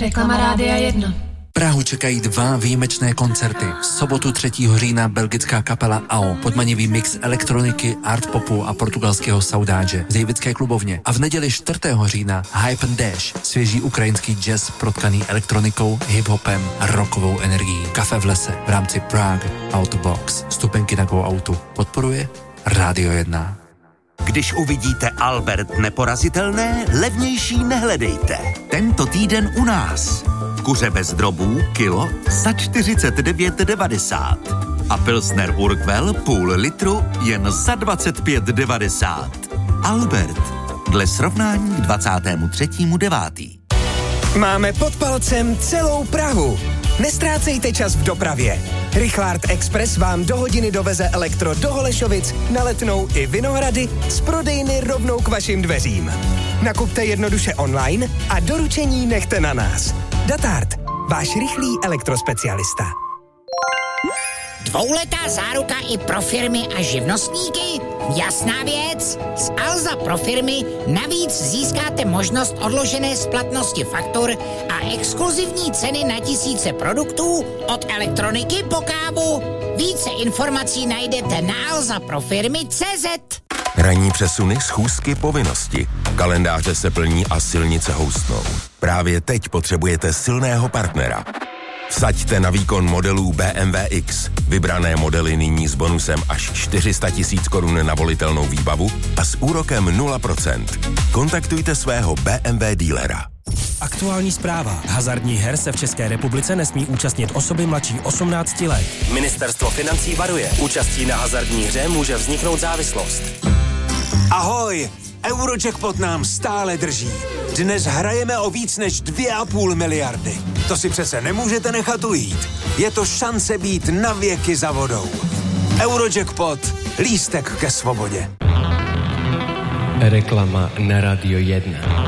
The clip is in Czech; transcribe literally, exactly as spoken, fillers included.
Reklama Rádia jedna. Prahu čekají dva výjimečné koncerty. V sobotu třetího října belgická kapela A O, podmanivý mix elektroniky, art popu a portugalského saudáže v Davidské klubovně. A v neděli čtvrtého října Hype and Dash, svěží ukrajinský jazz protkaný elektronikou, hiphopem a rockovou energií. Kafe v lese v rámci Prague Autobox. Vstupenky na Go Autu podporuje Rádio jedna. Když uvidíte Albert neporazitelné, levnější nehledejte. Tento týden u nás. Kuře bez drobů, kilo, za čtyřicet devět devadesát. A Pilsner Urquell půl litru jen za dvacet pět devadesát. Albert, dle srovnání k dvacátému třetímu devátého Máme pod palcem celou Prahu. Nestrácejte čas v dopravě. Rychlart Express vám do hodiny doveze elektro do Holešovic, na Letnou i Vinohrady z prodejny rovnou k vašim dveřím. Nakupte jednoduše online a doručení nechte na nás. Datart, váš rychlý elektrospecialista. Dvouletá záruka i pro firmy a živnostníky? Jasná věc. Z Alza pro firmy navíc získáte možnost odložené splatnosti faktur a exkluzivní ceny na tisíce produktů od elektroniky po kávu. Více informací najdete na alza pro firmy tečka cé zet. Ranní přesuny, schůzky, povinnosti. Kalendáře se plní a silnice houstnou. Právě teď potřebujete silného partnera. Vsaďte na výkon modelů bé em vé X. Vybrané modely nyní s bonusem až čtyři sta tisíc korun na volitelnou výbavu a s úrokem nula procent. Kontaktujte svého bé em vé dílera. Aktuální zpráva. Hazardních her se v České republice nesmí účastnit osoby mladší osmnácti let. Ministerstvo financí varuje. Účastí na hazardní hře může vzniknout závislost. Ahoj! Eurojackpot nám stále drží. Dnes hrajeme o víc než dvě a půl miliardy. To si přece nemůžete nechat ujít. Je to šance být na věky za vodou. Eurojackpot. Lístek ke svobodě. Reklama na Rádio jedna.